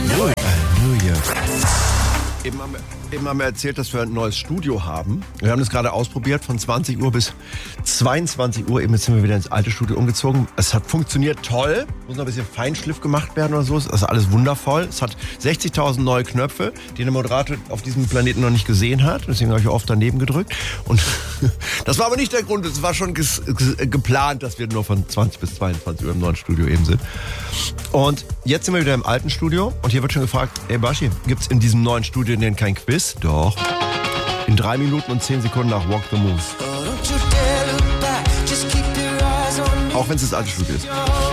Eben haben wir erzählt, dass wir ein neues Studio haben. Wir haben das gerade ausprobiert von 20 Uhr bis 22 Uhr. Eben jetzt sind wir wieder ins alte Studio umgezogen. Es hat funktioniert toll. Muss noch ein bisschen Feinschliff gemacht werden oder so. Es ist alles wundervoll. Es hat 60.000 neue Knöpfe, die der Moderator auf diesem Planeten noch nicht gesehen hat. Deswegen habe ich oft daneben gedrückt. Und das war aber nicht der Grund. Es war schon geplant, dass wir nur von 20 bis 22 Uhr im neuen Studio eben sind. Und jetzt sind wir wieder im alten Studio. Und hier wird schon gefragt, ey Baschi, gibt's in diesem neuen Studio denn kein Quiz? Doch. In 3 Minuten und 10 Sekunden nach Walk the Moose. Auch wenn es das alte Studio ist.